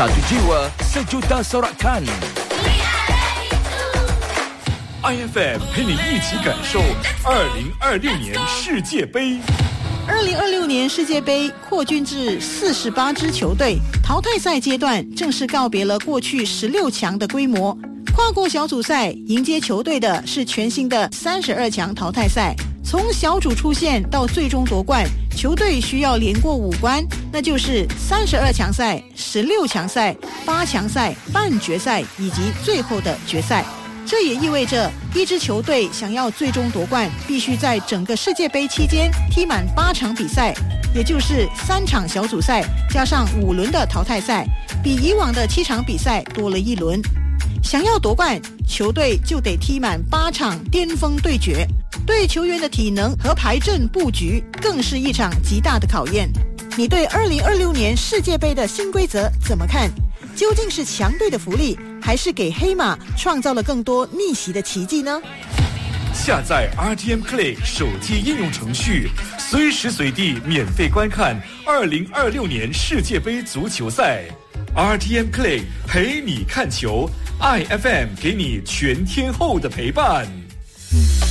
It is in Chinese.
Satu jiwa, sejuta sorakan. IFM 陪你一起感受2026年世界杯。 2026年世界杯扩军至48支球队，淘汰赛阶段正式告别了过去16强的规模。跨过小组赛迎接球队的是全新的32强淘汰赛。从小组出线到最终夺冠，球队需要连过5关，那就是32强赛、16强赛、8强赛、半决赛以及最后的决赛。这也意味着一支球队想要最终夺冠，必须在整个世界杯期间踢满8场比赛，也就是3场小组赛加上5轮的淘汰赛，比以往的7场比赛多了1轮。想要夺冠，球队就得踢满8场巅峰对决，对球员的体能和排阵布局更是一场极大的考验。你对2026年世界杯的新规则怎么看？究竟是强队的福利，还是给黑马创造了更多逆袭的奇迹呢？ 下载 RTM Play 手机应用程序，随时随地免费观看2026年世界杯足球赛。RTM Play 陪你看球，IFM 给你全天候的陪伴。